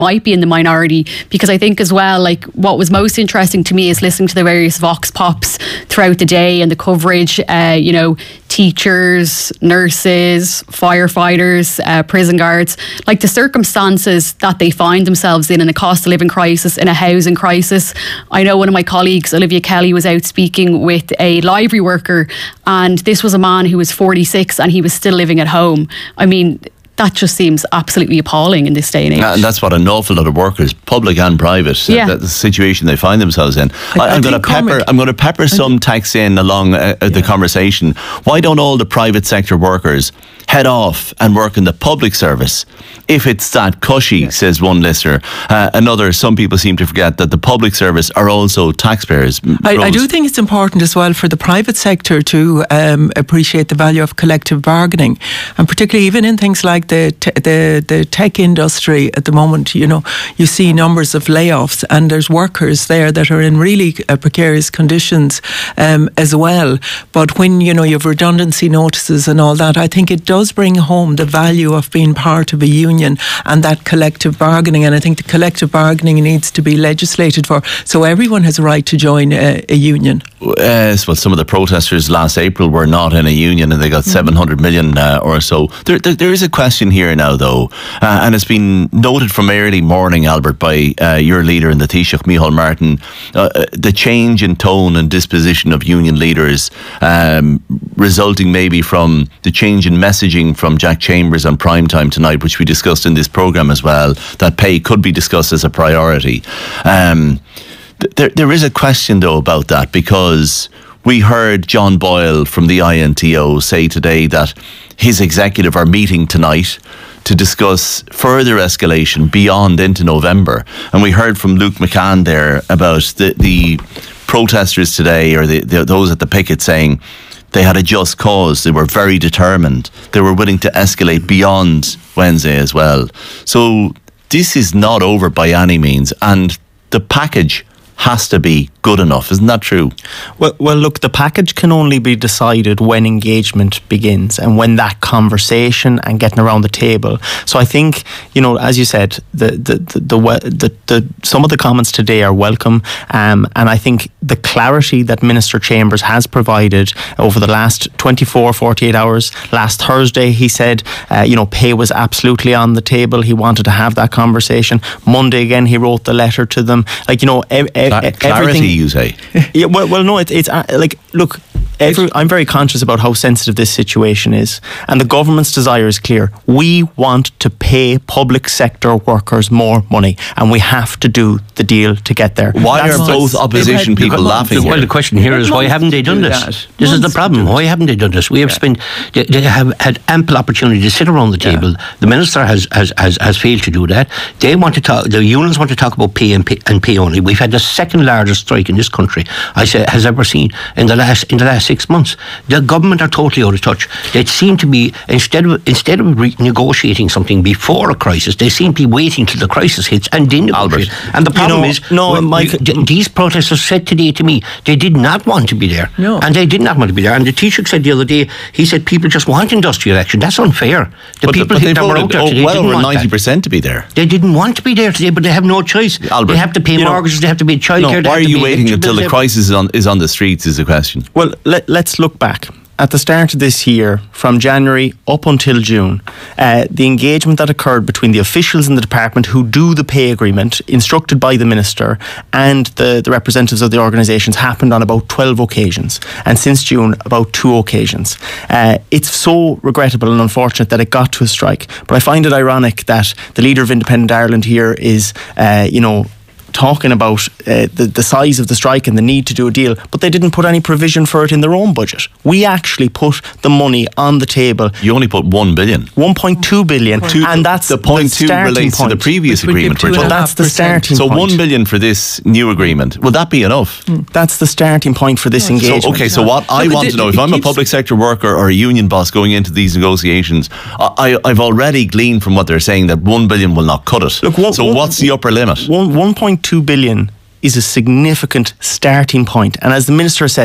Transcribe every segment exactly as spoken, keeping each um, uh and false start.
might be in the minority, because I think as well, like, what was most interesting to me is listening to the various vox pops throughout the day and the coverage, uh, you know, teachers, nurses, firefighters, uh, prison guards, like the circumstances that they find themselves in, in a cost of living crisis, in a housing crisis. I know one of my colleagues, Olivia Kelly, was out speaking with a library worker, and this was a man who was forty-six and he was still living at home. I mean, that just seems absolutely appalling in this day and age. And that's what an awful lot of workers, public and private, yeah. uh, that's the situation they find themselves in. I, I I'm going to pepper. I'm going to pepper some text in along uh, yeah. the conversation. Why don't all the private sector workers head off and work in the public service if it's that cushy? Yeah. Says one listener. Uh, another. Some people seem to forget that the public service are also taxpayers. I, I do think it's important as well for the private sector to um, appreciate the value of collective bargaining, and particularly even in things like the te- the the tech industry at the moment. You know, you see numbers of layoffs, and there's workers there that are in really uh, precarious conditions um, as well. But when you know you have redundancy notices and all that, I think it does bring home the value of being part of a union and that collective bargaining. And I think the collective bargaining needs to be legislated for, so everyone has a right to join a, a union. Uh, well, some of the protesters last April were not in a union, and they got mm. seven hundred million uh, or so. There, there, there is a question here now, though, uh, and it's been noted from early morning, Albert, by uh, your leader in the Taoiseach, Micheál Martin, uh, the change in tone and disposition of union leaders, um, resulting maybe from the change in messaging from Jack Chambers on Primetime tonight, which we discussed in this programme as well, that pay could be discussed as a priority. Um, th- there, there is a question, though, about that, because we heard John Boyle from the I N T O say today that his executive are meeting tonight to discuss further escalation beyond into November. And we heard from Luke McCann there about the, the protesters today, or the, the, those at the picket, saying they had a just cause. They were very determined. They were willing to escalate beyond Wednesday as well. So this is not over by any means. And the package has to be good enough. Isn't that true? Well, well, look, the package can only be decided when engagement begins and when that conversation and getting around the table. So I think, you know, as you said, the the the, the, the, the some of the comments today are welcome, um, and I think the clarity that Minister Chambers has provided over the last twenty-four, forty-eight hours. Last Thursday, he said, uh, you know, pay was absolutely on the table. He wanted to have that conversation. Monday again, he wrote the letter to them. Like, you know, e- e- Cla- clarity, everything. You say? Yeah, well, well, no, it's it's uh, like, look, every, I'm very conscious about how sensitive this situation is, and the government's desire is clear. We want to pay public sector workers more money, and we have to do the deal to get there. Why That's are both opposition people laughing the, here? Well, the question here is, why haven't they done this? That. This Months is the problem. Why haven't they done this? We have yeah. spent, they, they have had ample opportunity to sit around the table. Yeah. The minister has, has, has, has failed to do that. They want to talk, the unions want to talk about pay and pay, and pay only. We've had the second largest strike in this country, I say, has ever seen in the last in the last six months. The government are totally out of touch. They seem to be, instead of instead of re- negotiating something before a crisis, they seem to be waiting till the crisis hits and then negotiate. Albert. And the problem you know, is, no, well, Mike, we, these protesters said today to me they did not want to be there, no. and they did not want to be there. And the Taoiseach said the other day, he said people just want industrial action. That's unfair. The but people the, but that were voted, out there oh, today well didn't over want ninety percent that. to be there. They didn't want to be there today, but they have no choice. Albert, they have to pay you know, mortgages. They have to pay childcare. No, why are you waiting until the bills, crisis is on, is on the streets? Is the question. Well, let, let's look back. At the start of this year, from January up until June, uh, the engagement that occurred between the officials in the department who do the pay agreement, instructed by the minister, and the, the representatives of the organisations happened on about twelve occasions. And since June, about two occasions. Uh, it's so regrettable and unfortunate that it got to a strike. But I find it ironic that the leader of Independent Ireland here is, uh, you know, talking about uh, the, the size of the strike and the need to do a deal, but they didn't put any provision for it in their own budget. We actually put the money on the table. You only put one billion. one point two billion, Two, and that's the point the two relates point. to the previous Which we agreement. give We're two and talking. a half That's the percent. starting So point. one billion for this new agreement. Will that be enough? That's the starting point for this engagement. So, okay, so what I but want it- to know, if it I'm a keeps- public sector worker or a union boss going into these negotiations, I, I, I've already gleaned from what they're saying that one billion will not cut it. Look, what- so what- what's the upper limit? One, one point two billion is a significant starting point. And as the minister said,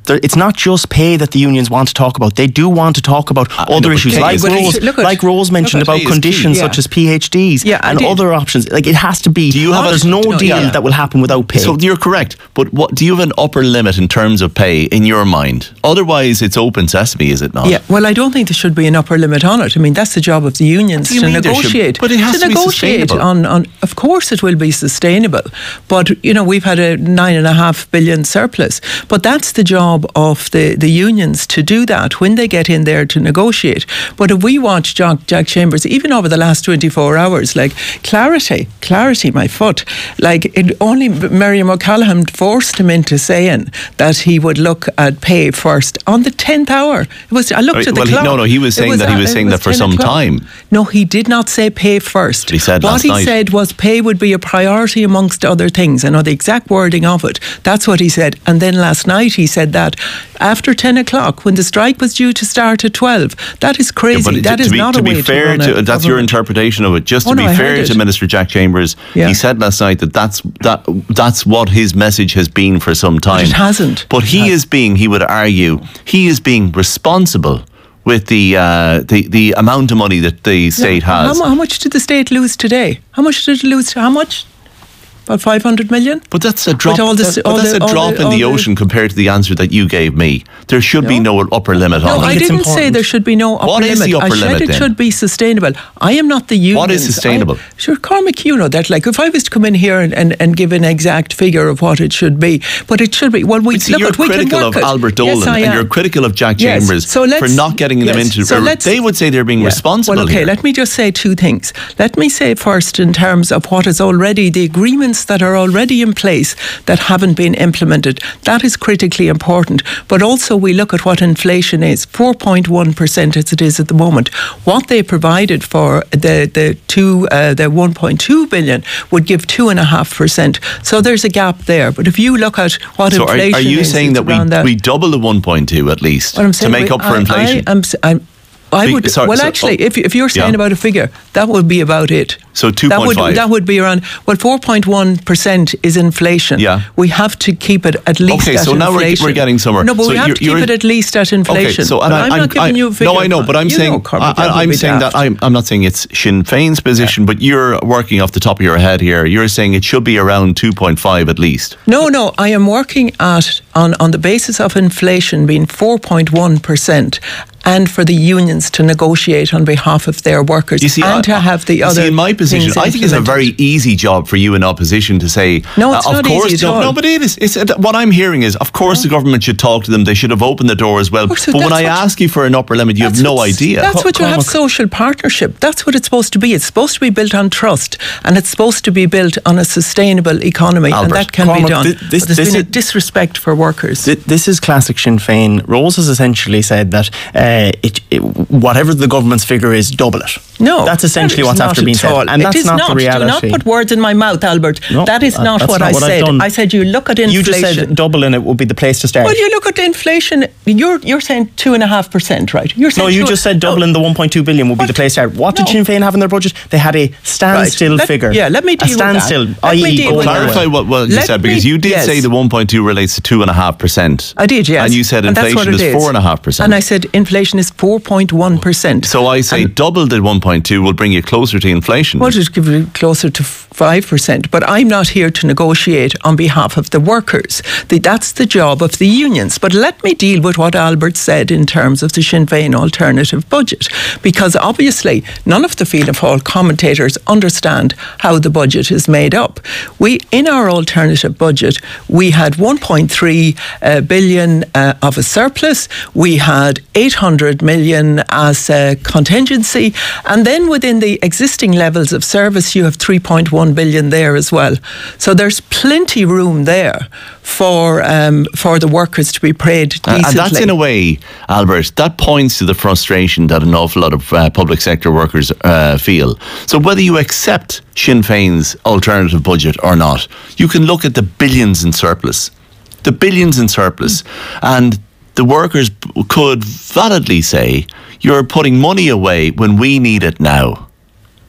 there, it's not just pay that the unions want to talk about. They do want to talk about I other know, issues, but like but Rose, look at- like Rose mentioned look at- about pay is conditions key. such Yeah. as P H Ds Yeah, I and did- other options. Like, it has to be. Do you have there's a- no no, deal yeah. that will happen without pay. So you're correct, but what do you have an upper limit in terms of pay in your mind? Otherwise, it's open sesame, is it not? Yeah, well, I don't think there should be an upper limit on it. I mean, that's the job of the unions do you to mean there should- negotiate. but it has to be negotiate sustainable. on, on. Of course, it will be sustainable, but you know, we've had a nine and a half billion surplus. But that's the job of the, the unions to do that when they get in there to negotiate. But if we watch Jack, Jack Chambers, even over the last twenty-four hours, like clarity, clarity, my foot, like it only Miriam O'Callaghan forced him into saying that he would look at pay first on the tenth hour. It was. I looked Right, at the well, he- clock. no, no, he was It saying that he at- was it saying that for ten some o'clock. time. No, he did not say pay first. He said what last he night. said was pay would be a priority amongst other things. I know the exact wording of it. That's what he said. And then last night he said that after ten o'clock, when the strike was due to start at twelve. That is crazy. Yeah, but that to, is to be, not to a be way fair to run to, a that's your government. interpretation of it. Just to Oh, be no, I fair heard to it. Minister Jack Chambers, Yeah. he said last night that that's that that's what his message has been for some time. it hasn't. But he It is being, he would argue, he is being responsible with the uh, the the amount of money that the state How, has. mu- how much did the state lose today? How much did it lose? How much? About five hundred million? But that's a drop. all the- that- all but that's the- a all drop the- in all the the- ocean compared to the answer that you gave me. There should be no upper limit No, on I it. it's didn't say important. there should be no upper What limit. is the upper I said limit it then? should be sustainable. I am not the union. What is sustainable? Sure, Cormac, you know that. Like, if I was to come in here and, and, and give an exact figure of what it should be, but it should be. Well, we But see, look you're at we can critical work of it. Albert Dolan, Yes, I and am. you're critical of Jack Yes. Chambers So let's- for not getting them yes. into. So or let's- they would say they're being Yeah. responsible. Well, okay, here. let me just say two things. Let me say first, in terms of what is already the agreements that are already in place that haven't been implemented. That is critically important. But also, we look at what inflation is, four point one percent as it is at the moment. What they provided for the the two uh, the one point two billion would give two and a half percent. So there's a gap there. But if you look at what So are, inflation are you is, saying it's that we, around that. we double the one point two at least What I'm to saying, make we- up for I- inflation? I, I'm, s- I'm, I Be- would. sorry, well, so- actually, oh, if if you're saying yeah. about a figure, that would be about it. So That would, two point five. that would be around. Well, four point one percent is inflation. Yeah. We have to keep it at least. Okay, at so now we're- inflation. we're getting somewhere. No, but So we have you're- to keep you're- it at least at inflation. Okay, so and But I, I'm not giving I, you a figure. No, I know, but I'm You saying know, Cormac, I, that would I'm be saying daft. that I'm, I'm not saying it's Sinn Féin's position, but you're working off the top of your head here. You're saying it should be around two point five at least. No, no, I am working at on, on the basis of inflation being four point one percent and for the unions to negotiate on behalf of their workers You see, and I, to have the you other see, in my position, things I think it's a very implemented. easy job for you in opposition to say. No, it's uh, of not course, easy at no, all. no, but it is. It's uh, what I'm hearing is, of course, the government should talk to them. They should have opened the door as well. course, so But when that's I what- ask you for an upper limit, you have That's no what's- idea. That's what you have Cormac. social partnership. That's what it's supposed to be. It's supposed to be built on trust and it's supposed to be built on a sustainable economy. Albert, and that can Cormac, be done. thi- this- But there's this been a is- disrespect for workers. Th- This is classic Sinn Féin. Rose has essentially said that uh, it, it, whatever the government's figure is, double it. No, that's essentially that is what's not after being at said, all. and It that's is not, not the reality. Do not put words in my mouth, Albert. No, that is uh, not that's what not I what I've said. done. I said you look at inflation. You just said doubling it would be the place to start. Well, you look at the inflation. You're you're saying two and a half percent, right? You're no, saying you two- just said no. doubling the one point two billion would be What? the place to start. What did No. Sinn Féin have in their budget? They had a standstill Right. Let- figure. yeah, let me deal a with that. standstill, Let me i e deal going with that. nowhere. Clarify what, what you Let said, because me- you did yes. say the one point two relates to two and a half percent. I did, yes. And you said And that's what inflation it is four and a half percent. And I said inflation is four point one percent. So I say double the one point two will bring you closer to inflation. Well, just give it closer to five percent. But I'm not here to negotiate on behalf of the workers. The, that's the job of the unions. But let me deal with what Albert said in terms of the Sinn Féin alternative budget. Because obviously, none of the Fianna Fáil commentators understand how the budget is made up. We, in our alternative budget, we had one point three uh, billion uh, of a surplus. We had eight hundred million as a contingency. And then within the existing levels of service, you have three point one billion there as well. So there's plenty room there for um, for the workers to be paid decently. And that's in a way, Albert, that points to the frustration that an awful lot of uh, public sector workers uh, feel. So whether you accept Sinn Féin's alternative budget or not, you can look at the billions in surplus. The billions in surplus. And the workers b- could validly say, you're putting money away when we need it now.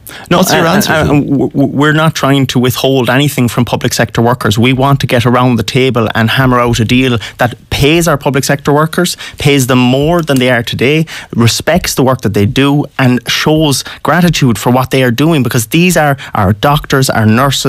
No, What's your uh, answer? uh, uh, we're not trying to withhold anything from public sector workers. We want to get around the table and hammer out a deal that pays our public sector workers, pays them more than they are today, respects the work that they do, and shows gratitude for what they are doing, because these are our doctors, our nurses,